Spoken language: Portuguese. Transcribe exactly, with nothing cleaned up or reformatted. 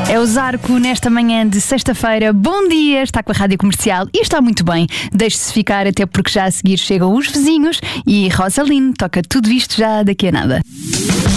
É o Zarco nesta manhã de sexta-feira. Bom dia, está com a Rádio Comercial e está muito bem. Deixe-se ficar, até porque já a seguir chegam os vizinhos e Rosaline toca tudo isto já daqui a nada.